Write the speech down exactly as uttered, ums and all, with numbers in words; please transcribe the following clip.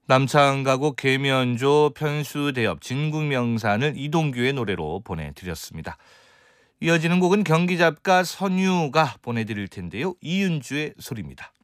남창가곡 계면조 편수대엽 진국명산을 이동규의 노래로 보내드렸습니다. 이어지는 곡은 경기잡가 선유가 보내드릴 텐데요. 이윤주의 소리입니다.